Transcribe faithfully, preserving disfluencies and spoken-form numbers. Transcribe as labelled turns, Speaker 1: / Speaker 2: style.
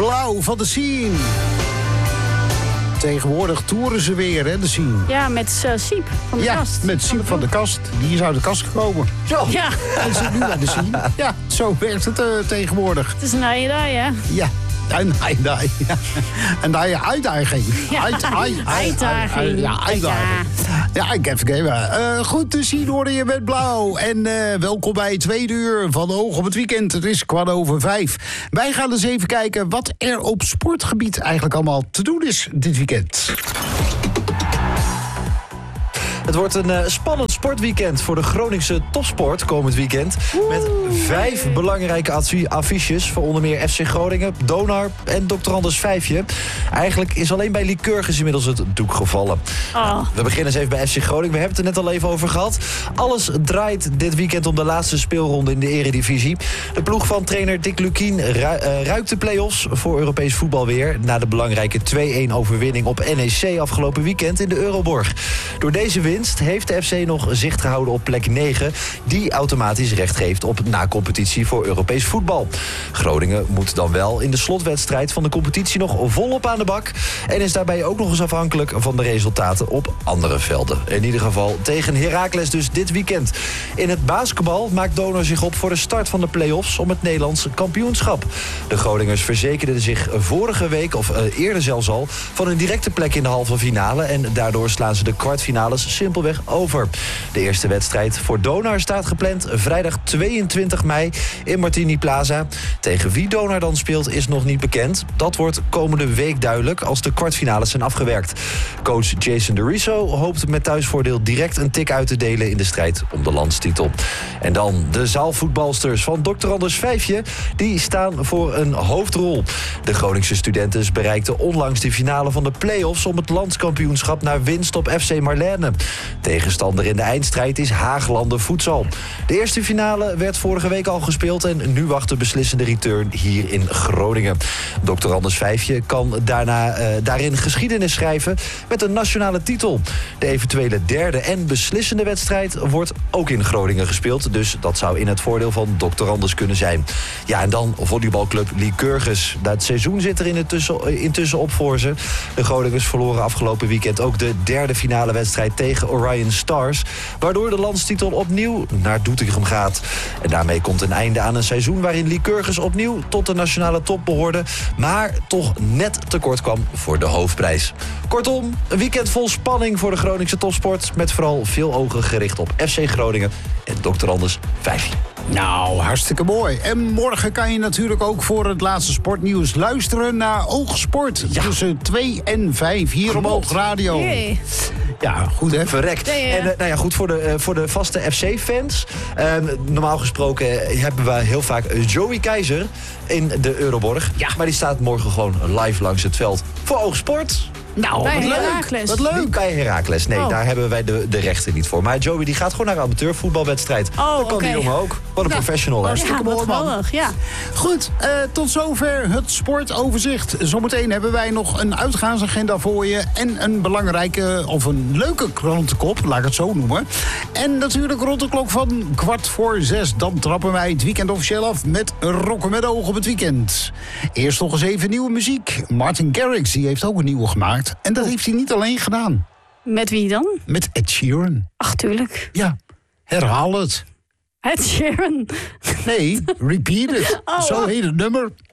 Speaker 1: Blauw van de Scene. Tegenwoordig toeren ze weer, hè, de Scene.
Speaker 2: Ja, met uh, Siep van de
Speaker 1: ja,
Speaker 2: kast.
Speaker 1: Ja, met Siep van, van de kast. Die is uit de kast gekomen. Zo.
Speaker 2: Ja.
Speaker 1: En zit nu bij de Scene. Ja, zo werkt het uh, tegenwoordig.
Speaker 2: Het is een aaidaai, hè?
Speaker 1: Ja. Een uitdaging. En daar je uitdaging.
Speaker 2: Ja, uitdaging.
Speaker 1: Ja, uitdaging. Ja, ik heb vergeten. Uh, goed te zien hoorde je met Blauw. En uh, welkom bij het tweede uur van Oog op het Weekend. Het is kwart over vijf. Wij gaan eens even kijken wat er op sportgebied eigenlijk allemaal te doen is dit weekend.
Speaker 3: Het wordt een uh, spannend sportweekend voor de Groningse topsport komend weekend. Met vijf belangrijke affiches voor onder meer F C Groningen, Donar en dokter Anders Vijfje. Eigenlijk is alleen bij Lycurgus inmiddels het doek gevallen.
Speaker 2: Oh.
Speaker 3: We beginnen eens even bij F C Groningen. We hebben het er net al even over gehad. Alles draait dit weekend om de laatste speelronde in de eredivisie. De ploeg van trainer Dick Lukien ru- uh, ruikt de play-offs voor Europees voetbal weer. Na de belangrijke twee-een overwinning op N E C afgelopen weekend in de Euroborg. Door deze winst heeft de F C nog zicht gehouden op plek negen... die automatisch recht geeft op na-competitie voor Europees voetbal. Groningen moet dan wel in de slotwedstrijd van de competitie nog volop aan de bak... en is daarbij ook nog eens afhankelijk van de resultaten op andere velden. In ieder geval tegen Heracles dus dit weekend. In het basketbal maakt Donar zich op voor de start van de play-offs... om het Nederlandse kampioenschap. De Groningers verzekerden zich vorige week, of uh, eerder zelfs al... van een directe plek in de halve finale... en daardoor slaan ze de kwartfinales simpelweg over. De eerste wedstrijd voor Donar staat gepland vrijdag tweeëntwintig mei in Martini Plaza. Tegen wie Donar dan speelt is nog niet bekend. Dat wordt komende week duidelijk als de kwartfinales zijn afgewerkt. Coach Jason DeRiso hoopt met thuisvoordeel direct een tik uit te delen in de strijd om de landstitel. En dan de zaalvoetbalsters van dokter Anders Vijfje. Die staan voor een hoofdrol. De Groningse studenten bereikten onlangs de finale van de play-offs om het landskampioenschap naar winst op F C Marlène. Tegenstander in de eindstrijd is Haaglanden Futsal. De eerste finale werd vorige week al gespeeld en nu wacht de beslissende return hier in Groningen. dokter Anders Vijfje kan daarna, uh, daarin geschiedenis schrijven met een nationale titel. De eventuele derde en beslissende wedstrijd wordt ook in Groningen gespeeld, dus dat zou in het voordeel van dokter Anders kunnen zijn. Ja, en dan volleybalclub Lycurgus. Het seizoen zit er in het tussen, intussen op voor ze. De Groningers verloren afgelopen weekend ook de derde finale wedstrijd tegen Orion Stars, waardoor de landstitel opnieuw naar Doetinchem gaat. En daarmee komt een einde aan een seizoen waarin Lycurgus opnieuw tot de nationale top behoorde, maar toch net tekort kwam voor de hoofdprijs. Kortom, een weekend vol spanning voor de Groningse topsport, met vooral veel ogen gericht op F C Groningen en dokter Anders Vijfje.
Speaker 1: Nou, hartstikke mooi. En morgen kan je natuurlijk ook voor het laatste sportnieuws luisteren naar Oogsport. Ja. Tussen twee en vijf hier op Oog Radio.
Speaker 2: Jee.
Speaker 1: Ja, goed hè?
Speaker 3: Verrekt.
Speaker 2: Ja, ja.
Speaker 3: En uh, nou ja, goed voor de, uh, voor de vaste F C-fans. Uh, normaal gesproken uh, hebben we heel vaak Joey Keizer in de Euroborg. Ja. Maar die staat morgen gewoon live langs het veld voor Oogsport.
Speaker 1: Nou,
Speaker 2: bij
Speaker 1: wat leuk.
Speaker 2: Heracles.
Speaker 1: Wat leuk.
Speaker 3: Niet bij Heracles, nee,
Speaker 2: oh.
Speaker 3: daar hebben wij de, de rechten niet voor. Maar Joey die gaat gewoon naar een amateurvoetbalwedstrijd.
Speaker 2: Oh,
Speaker 3: dat kan
Speaker 2: okay.
Speaker 3: die jongen ook. Wat een
Speaker 2: nou,
Speaker 3: professional, hè?
Speaker 1: hartstikke mooi, man.
Speaker 2: geweldig, ja.
Speaker 1: Goed, uh, tot zover het sportoverzicht. Zometeen hebben wij nog een uitgaansagenda voor je en een belangrijke of een leuke krantenkop, laat ik het zo noemen. En natuurlijk rond de klok van kwart voor zes. Dan trappen wij het weekend officieel af met Rocken met Oog op het weekend. Eerst nog eens even nieuwe muziek. Martin Garrix, die heeft ook een nieuwe gemaakt. En dat heeft hij niet alleen gedaan.
Speaker 2: Met wie dan?
Speaker 1: Met Ed Sheeran.
Speaker 2: Ach, tuurlijk.
Speaker 1: Ja, herhaal het.
Speaker 2: Ed Sheeran.
Speaker 1: Nee, repeat it.
Speaker 2: Oh,
Speaker 1: Zo
Speaker 2: oh.
Speaker 1: heet het nummer.